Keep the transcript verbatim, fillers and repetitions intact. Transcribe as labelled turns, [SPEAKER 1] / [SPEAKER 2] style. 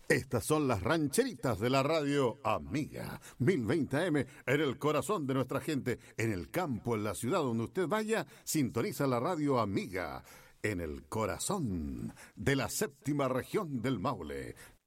[SPEAKER 1] Estas son las rancheritas de la radio Amiga, mil veinte A M, en el corazón de nuestra gente, en el campo, en la ciudad, donde usted vaya, sintoniza la radio Amiga, en el corazón de la séptima región del Maule.